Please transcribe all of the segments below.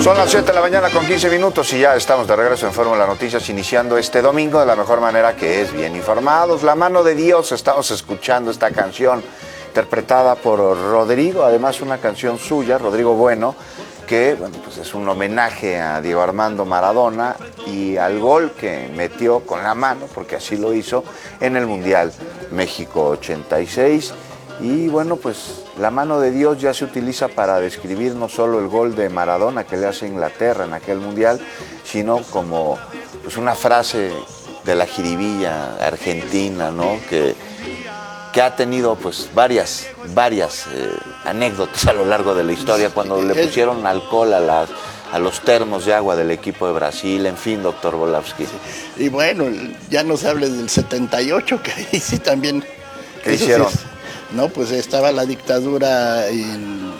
Son las 7 de la mañana con 15 minutos y ya estamos de regreso en Fórmula Noticias, iniciando este domingo de la mejor manera, que es bien informados. La mano de Dios, estamos escuchando esta canción interpretada por Rodrigo, además una canción suya, Rodrigo Bueno, que bueno, pues es un homenaje a Diego Armando Maradona y al gol que metió con la mano, porque así lo hizo en el Mundial México 86. Y bueno, pues la mano de Dios ya se utiliza para describir no solo el gol de Maradona que le hace Inglaterra en aquel mundial, sino como pues una frase de la jiribilla argentina, ¿no? Que ha tenido pues varias anécdotas a lo largo de la historia, cuando le pusieron alcohol a los termos de agua del equipo de Brasil, en fin, doctor Volavsky. Y bueno, ya no se hable del 78, que ahí sí también... ¿Qué hicieron? Sí, no, pues estaba la dictadura en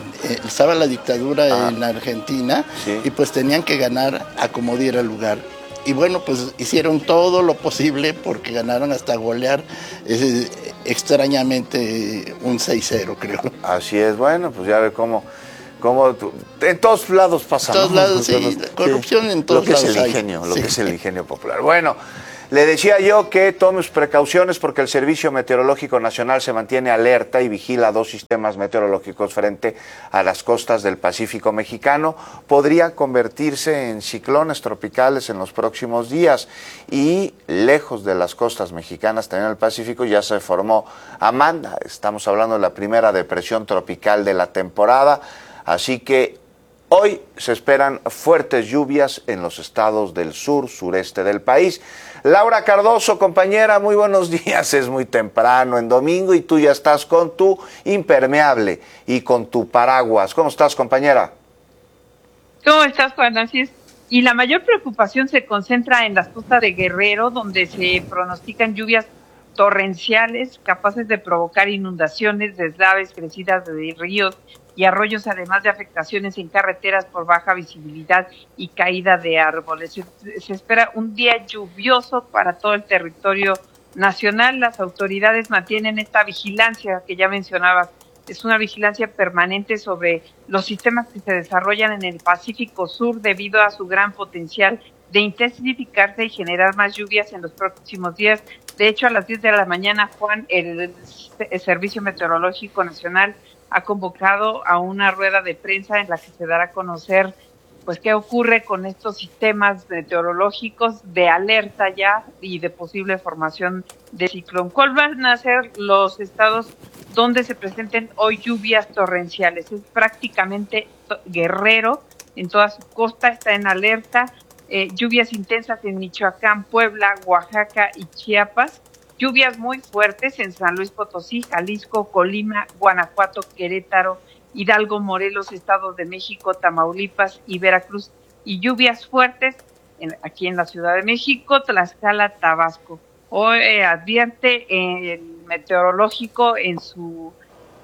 Argentina, sí, y pues tenían que ganar a como diera lugar. Y bueno, pues hicieron todo lo posible porque ganaron hasta golear extrañamente un 6-0, creo. Así es, bueno, pues ya ve cómo en todos lados pasa. En todos lados, sí, corrupción en todos lados. Lo que es el ingenio popular. Bueno, le decía yo que tome sus precauciones porque el Servicio Meteorológico Nacional se mantiene alerta y vigila 2 sistemas meteorológicos frente a las costas del Pacífico mexicano. Podría convertirse en ciclones tropicales en los próximos días, y lejos de las costas mexicanas, también en el Pacífico, ya se formó Amanda. Estamos hablando de la primera depresión tropical de la temporada, así que hoy se esperan fuertes lluvias en los estados del sureste del país. Laura Cardoso, compañera, muy buenos días. Es muy temprano en domingo y tú ya estás con tu impermeable y con tu paraguas. ¿Cómo estás, compañera? ¿Cómo estás, Juan? Así es. Y la mayor preocupación se concentra en las costas de Guerrero, donde se pronostican lluvias torrenciales capaces de provocar inundaciones, deslaves, crecidas de ríos y arroyos, además de afectaciones en carreteras por baja visibilidad y caída de árboles. Se espera un día lluvioso para todo el territorio nacional. Las autoridades mantienen esta vigilancia que ya mencionabas. Es una vigilancia permanente sobre los sistemas que se desarrollan en el Pacífico Sur debido a su gran potencial de intensificarse y generar más lluvias en los próximos días. De hecho, a las 10 de la mañana, Juan, el Servicio Meteorológico Nacional ha convocado a una rueda de prensa en la que se dará a conocer pues qué ocurre con estos sistemas meteorológicos de alerta ya y de posible formación de ciclón. ¿Cuáles van a ser los estados donde se presenten hoy lluvias torrenciales? Es prácticamente Guerrero, en toda su costa está en alerta, lluvias intensas en Michoacán, Puebla, Oaxaca y Chiapas, lluvias muy fuertes en San Luis Potosí, Jalisco, Colima, Guanajuato, Querétaro, Hidalgo, Morelos, Estado de México, Tamaulipas y Veracruz, y lluvias fuertes aquí en la Ciudad de México, Tlaxcala, Tabasco. Hoy advierte el meteorológico en su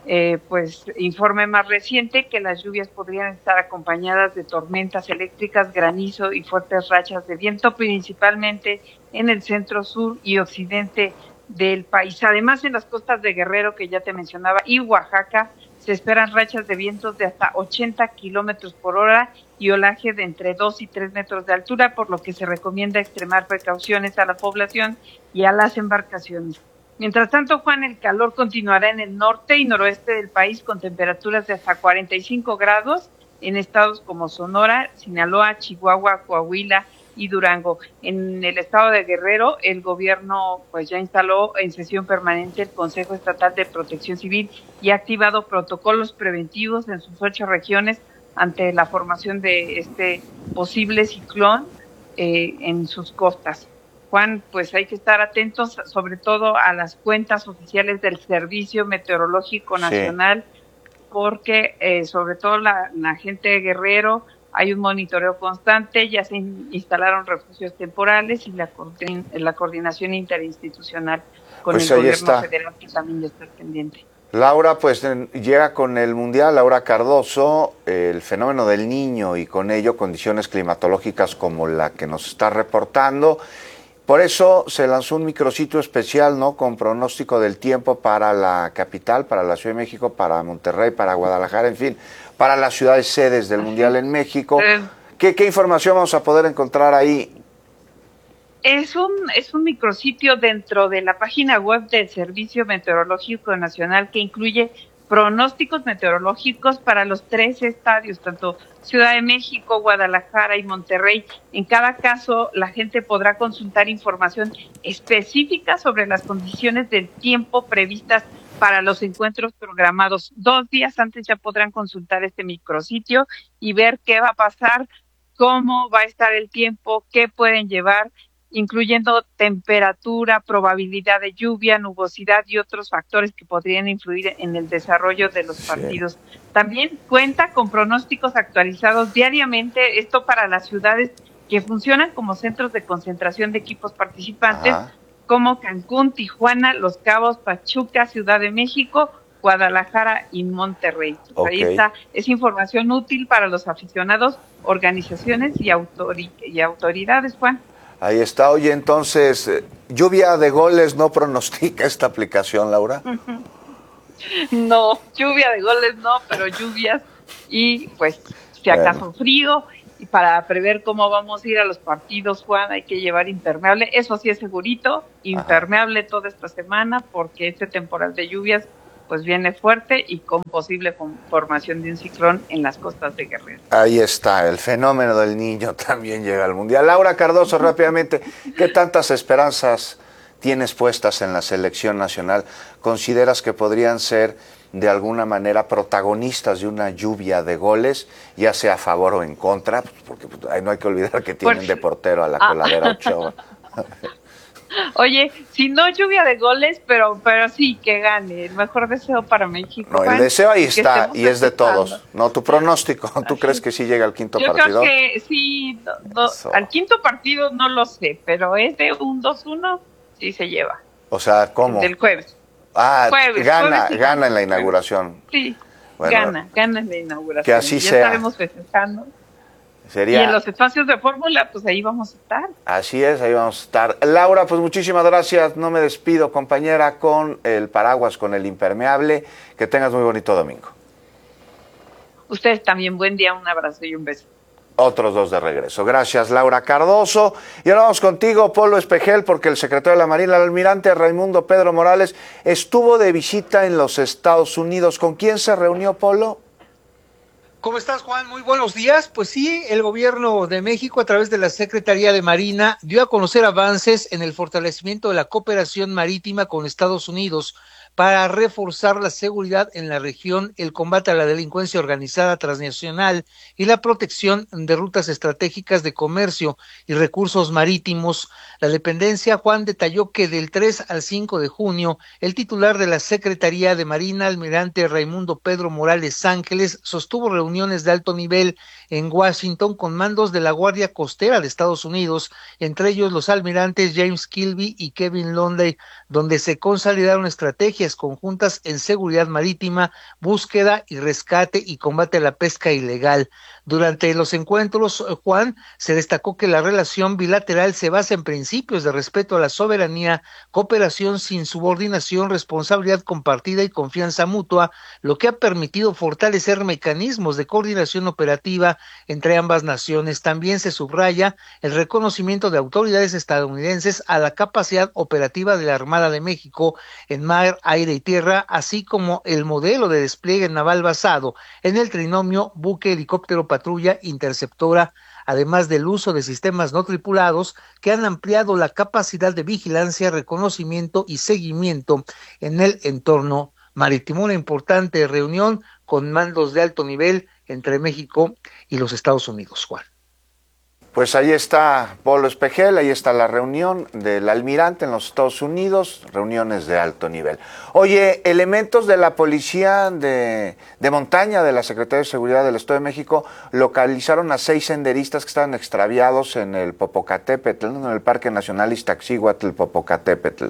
informe más reciente que las lluvias podrían estar acompañadas de tormentas eléctricas, granizo y fuertes rachas de viento, principalmente en el centro, sur y occidente del país. Además, en las costas de Guerrero, que ya te mencionaba, y Oaxaca, se esperan rachas de vientos de hasta 80 kilómetros por hora y olaje de entre 2 y 3 metros de altura, por lo que se recomienda extremar precauciones a la población y a las embarcaciones. Mientras tanto, Juan, el calor continuará en el norte y noroeste del país con temperaturas de hasta 45 grados en estados como Sonora, Sinaloa, Chihuahua, Coahuila y Durango. En el estado de Guerrero, el gobierno pues ya instaló en sesión permanente el Consejo Estatal de Protección Civil y ha activado protocolos preventivos en sus 8 regiones ante la formación de este posible ciclón en sus costas. Juan, pues hay que estar atentos sobre todo a las cuentas oficiales del Servicio Meteorológico Nacional, sí, porque sobre todo la gente de Guerrero hay un monitoreo constante, ya se instalaron refugios temporales y la coordinación interinstitucional con pues el gobierno federal, que también ya está pendiente. Laura, pues llega con el Mundial, Laura Cardoso, el fenómeno del Niño y con ello condiciones climatológicas como la que nos está reportando. Por eso se lanzó un micrositio especial, ¿no?, con pronóstico del tiempo para la capital, para la Ciudad de México, para Monterrey, para Guadalajara, en fin, para las ciudades sedes del Mundial en México. ¿Qué información vamos a poder encontrar ahí? Es un micrositio dentro de la página web del Servicio Meteorológico Nacional que incluye pronósticos meteorológicos para los 3 estadios, tanto Ciudad de México, Guadalajara y Monterrey. En cada caso, la gente podrá consultar información específica sobre las condiciones del tiempo previstas para los encuentros programados. 2 días antes ya podrán consultar este micrositio y ver qué va a pasar, cómo va a estar el tiempo, qué pueden llevar, incluyendo temperatura, probabilidad de lluvia, nubosidad y otros factores que podrían influir en el desarrollo de los partidos. También cuenta con pronósticos actualizados diariamente, esto para las ciudades que funcionan como centros de concentración de equipos participantes, como Cancún, Tijuana, Los Cabos, Pachuca, Ciudad de México, Guadalajara y Monterrey. Ahí está, es información útil para los aficionados, organizaciones y autoridades, Juan. Ahí está. Oye, entonces, ¿lluvia de goles no pronostica esta aplicación, Laura? No, lluvia de goles no, pero lluvias y pues si acaso frío. Y para prever cómo vamos a ir a los partidos, Juan, hay que llevar impermeable. Eso sí es segurito, impermeable toda esta semana, porque este temporal de lluvias pues viene fuerte y con posible formación de un ciclón en las costas de Guerrero. Ahí está, el fenómeno del Niño también llega al Mundial. Laura Cardoso, rápidamente, ¿qué tantas esperanzas tienes puestas en la selección nacional? ¿Consideras que podrían ser de alguna manera protagonistas de una lluvia de goles, ya sea a favor o en contra? Porque no hay que olvidar que tienen de portero a la Coladera Ochoa. Oye, si no lluvia de goles, pero sí que gane. El mejor deseo para México. No, el deseo ahí está y es de todos. No, tu pronóstico, ¿tú crees que sí llega al quinto partido? Yo creo que sí, al quinto partido no lo sé, pero es de un 2-1, sí se lleva. O sea, ¿cómo? Del jueves. Gana en la inauguración. Sí, bueno, gana en la inauguración. Que así ya sea. Estaremos festejando. Y en los espacios de fórmula, pues ahí vamos a estar. Así es, ahí vamos a estar. Laura, pues muchísimas gracias. No me despido, compañera, con el paraguas, con el impermeable. Que tengas muy bonito domingo. Ustedes también, buen día, un abrazo y un beso. Otros 2 de regreso. Gracias, Laura Cardoso. Y ahora vamos contigo, Polo Espejel, porque el secretario de la Marina, el almirante Raimundo Pedro Morales, estuvo de visita en los Estados Unidos. ¿Con quién se reunió, Polo? ¿Cómo estás, Juan? Muy buenos días. Pues sí, el gobierno de México, a través de la Secretaría de Marina, dio a conocer avances en el fortalecimiento de la cooperación marítima con Estados Unidos para reforzar la seguridad en la región, el combate a la delincuencia organizada transnacional y la protección de rutas estratégicas de comercio y recursos marítimos. La dependencia, Juan, detalló que del 3 al 5 de junio, el titular de la Secretaría de Marina, almirante Raimundo Pedro Morales Ángeles, sostuvo reuniones de alto nivel en Washington con mandos de la Guardia Costera de Estados Unidos, entre ellos los almirantes James Kilby y Kevin Londay, donde se consolidaron estrategias conjuntas en seguridad marítima, búsqueda y rescate y combate a la pesca ilegal. Durante los encuentros, Juan, se destacó que la relación bilateral se basa en principios de respeto a la soberanía, cooperación sin subordinación, responsabilidad compartida y confianza mutua, lo que ha permitido fortalecer mecanismos de coordinación operativa entre ambas naciones. También se subraya el reconocimiento de autoridades estadounidenses a la capacidad operativa de la Armada de México en mar, aire y tierra, así como el modelo de despliegue naval basado en el trinomio buque, helicóptero, patrulla, interceptora, además del uso de sistemas no tripulados que han ampliado la capacidad de vigilancia, reconocimiento y seguimiento en el entorno marítimo. Una importante reunión con mandos de alto nivel entre México y los Estados Unidos, Juan. Pues ahí está Polo Espejel, ahí está la reunión del almirante en los Estados Unidos, reuniones de alto nivel. Oye, elementos de la policía de montaña de la Secretaría de Seguridad del Estado de México localizaron a 6 senderistas que estaban extraviados en el Popocatépetl, en el Parque Nacional Iztaccíhuatl Popocatépetl.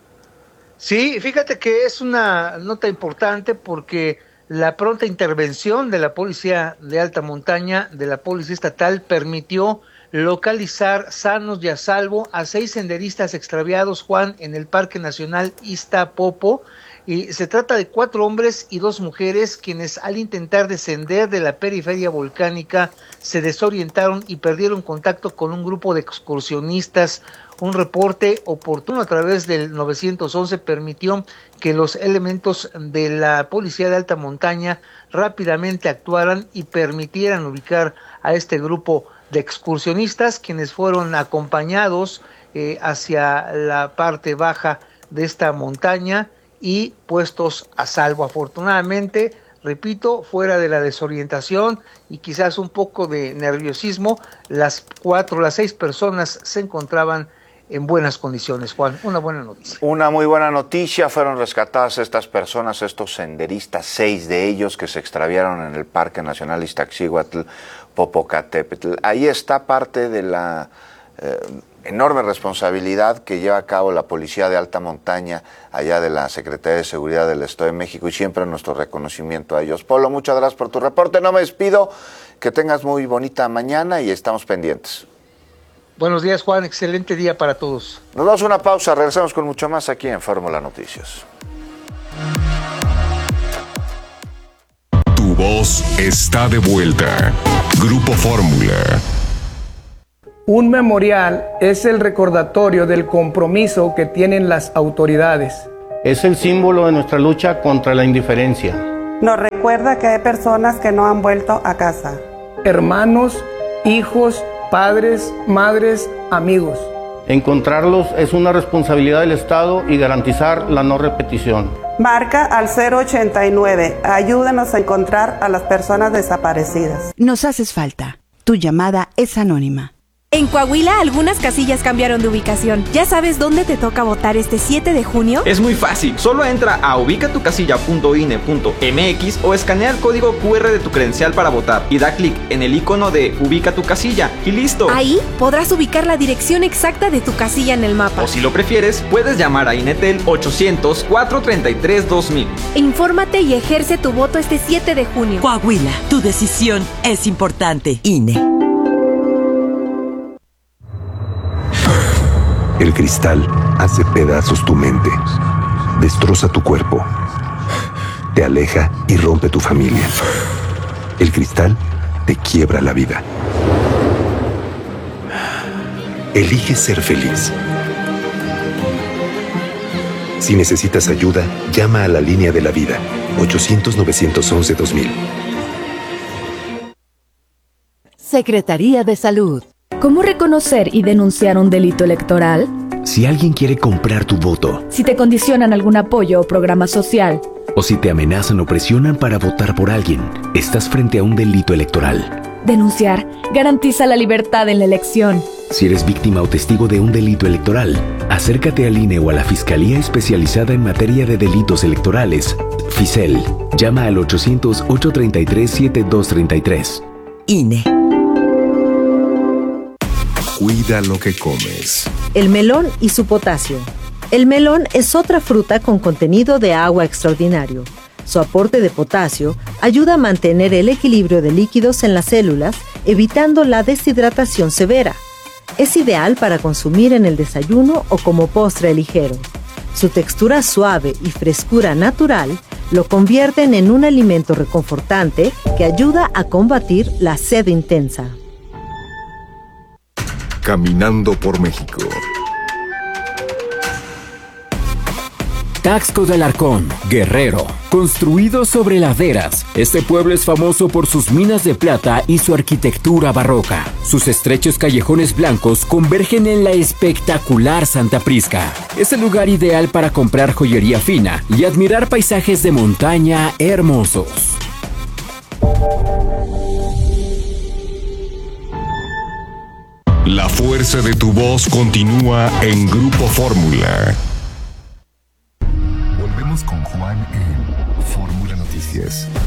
Sí, fíjate que es una nota importante porque la pronta intervención de la Policía de Alta Montaña, de la Policía Estatal, permitió localizar sanos y a salvo a 6 senderistas extraviados, Juan, en el Parque Nacional Iztapopo. Y se trata de 4 hombres y 2 mujeres quienes al intentar descender de la periferia volcánica se desorientaron y perdieron contacto con un grupo de excursionistas. Un reporte oportuno a través del 911 permitió que los elementos de la Policía de Alta Montaña rápidamente actuaran y permitieran ubicar a este grupo de excursionistas, quienes fueron acompañados hacia la parte baja de esta montaña y puestos a salvo. Afortunadamente, repito, fuera de la desorientación y quizás un poco de nerviosismo, las 6 personas se encontraban en buenas condiciones. Juan, una buena noticia. Una muy buena noticia, fueron rescatadas estas personas, estos senderistas, 6 de ellos que se extraviaron en el Parque Nacional Iztaccíhuatl, Popocatépetl. Ahí está parte de la enorme responsabilidad que lleva a cabo la Policía de Alta Montaña, allá de la Secretaría de Seguridad del Estado de México, y siempre nuestro reconocimiento a ellos. Polo, muchas gracias por tu reporte, no me despido, que tengas muy bonita mañana y estamos pendientes. Buenos días, Juan, excelente día para todos. Nos damos una pausa, regresamos con mucho más aquí en Fórmula Noticias. Tu voz está de vuelta. Grupo Fórmula. Un memorial es el recordatorio del compromiso que tienen las autoridades. Es el símbolo de nuestra lucha contra la indiferencia. Nos recuerda que hay personas que no han vuelto a casa. Hermanos, hijos, padres, madres, amigos. Encontrarlos es una responsabilidad del Estado y garantizar la no repetición. Marca al 089. Ayúdanos a encontrar a las personas desaparecidas. Nos haces falta. Tu llamada es anónima. En Coahuila, algunas casillas cambiaron de ubicación. ¿Ya sabes dónde te toca votar este 7 de junio? Es muy fácil. Solo entra a ubicatucasilla.ine.mx o escanea el código QR de tu credencial para votar y da clic en el icono de Ubica tu casilla y listo. Ahí podrás ubicar la dirección exacta de tu casilla en el mapa. O si lo prefieres, puedes llamar a INETEL 800-433-2000. Infórmate y ejerce tu voto este 7 de junio. Coahuila, tu decisión es importante. INE. El cristal hace pedazos tu mente, destroza tu cuerpo, te aleja y rompe tu familia. El cristal te quiebra la vida. Elige ser feliz. Si necesitas ayuda, llama a la línea de la vida, 800-911-2000. Secretaría de Salud. ¿Cómo reconocer y denunciar un delito electoral? Si alguien quiere comprar tu voto. Si te condicionan algún apoyo o programa social. O si te amenazan o presionan para votar por alguien, estás frente a un delito electoral. Denunciar garantiza la libertad en la elección. Si eres víctima o testigo de un delito electoral, acércate al INE o a la Fiscalía Especializada en Materia de Delitos Electorales, FICEL. Llama al 800-833-7233. INE. Cuida lo que comes. El melón y su potasio. El melón es otra fruta con contenido de agua extraordinario. Su aporte de potasio ayuda a mantener el equilibrio de líquidos en las células, evitando la deshidratación severa. Es ideal para consumir en el desayuno o como postre ligero. Su textura suave y frescura natural lo convierten en un alimento reconfortante que ayuda a combatir la sed intensa. Caminando por México. Taxco de Alarcón, Guerrero. Construido sobre laderas, este pueblo es famoso por sus minas de plata y su arquitectura barroca. Sus estrechos callejones blancos convergen en la espectacular Santa Prisca. Es el lugar ideal para comprar joyería fina y admirar paisajes de montaña hermosos. La fuerza de tu voz continúa en Grupo Fórmula. Volvemos con Juan en Fórmula Noticias.